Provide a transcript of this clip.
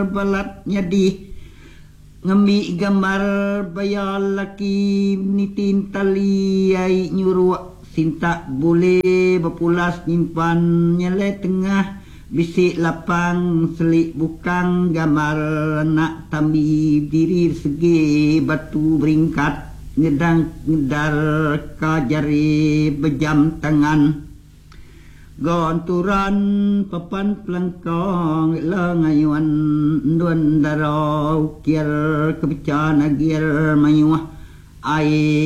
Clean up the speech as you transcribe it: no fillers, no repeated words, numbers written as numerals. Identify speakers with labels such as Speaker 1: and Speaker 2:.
Speaker 1: balatnya di ngembi gambar bayal laki nitin tali ai nyuruh sinta boleh berpulas nyimpan nyele tengah bisik lapang selik bukang gambar nak tambi diri segi batu beringkat ngedang ngedar kajari bejam tangan gonturan papan pelengkong lengayuan duan darau kier kebecan agir mayuah ai